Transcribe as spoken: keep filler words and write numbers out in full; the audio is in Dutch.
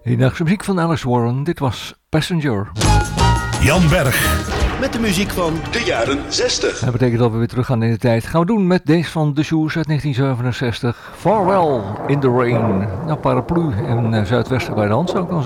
Hedendaagse muziek van Alice Warren. Dit was Passenger. Jan Berg. Met de muziek van de jaren zestig. Dat betekent dat we weer terug gaan in de tijd. Gaan we doen met deze van The Shoes uit negentien zevenenzestig. Farewell in the Rain. Nou, paraplu en uh, zuidwesten bij de hand zou ik dan zeggen.